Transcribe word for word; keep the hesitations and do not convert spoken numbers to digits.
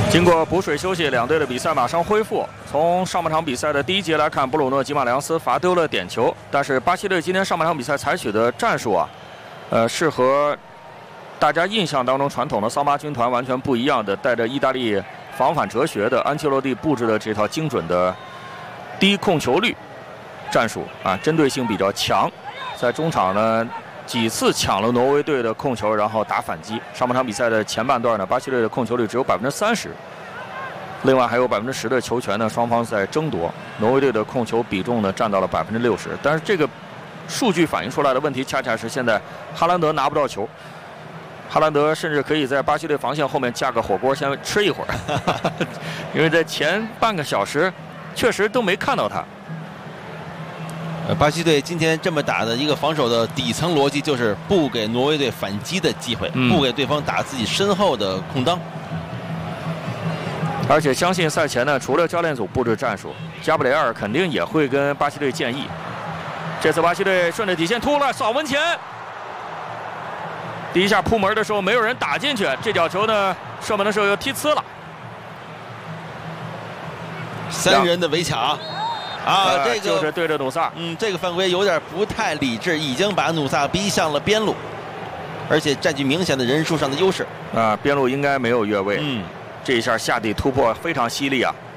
经过补水休息，两队的比赛马上恢复。从上半场比赛的第一节来看，布鲁诺·吉马良斯罚丢了点球，但是巴西队今天上半场比赛采取的战术啊，呃，是和大家印象当中传统的桑巴军团完全不一样的，带着意大利防反哲学的安切洛蒂布置的这套精准的低控球率战术啊，针对性比较强。在中场呢，几次抢了挪威队的控球，然后打反击。上半场比赛的前半段呢，巴西队的控球率只有百分之三十，另外还有百分之十的球权呢，双方在争夺。挪威队的控球比重呢占到了百分之六十，但是这个数据反映出来的问题，恰恰是现在哈兰德拿不到球。哈兰德甚至可以在巴西队防线后面架个火锅先吃一会儿，因为在前半个小时确实都没看到他。 呃，巴西队今天这么打的一个防守的底层逻辑就是不给挪威队反击的机会，嗯、不给对方打自己身后的空当。 而且相信赛前呢，除了教练组布置战术，加布雷尔肯定也会跟巴西队建议。这次巴西队顺着底线突了，扫门前。第一下扑门的时候没有人打进去，这脚球呢射门的时候又踢呲了。 三人的围抢啊，这个就是对着努萨， 嗯，这个犯规有点不太理智，已经把努萨逼向了边路，而且占据明显的人数上的优势啊，边路应该没有越位。 嗯， 这一下下底突破非常犀利啊，